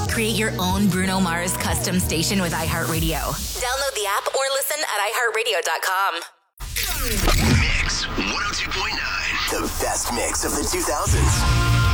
Create your own Bruno Mars custom station with iHeartRadio. Download the app or listen at iHeartRadio.com. Mix 102.9. The best mix of the 2000s.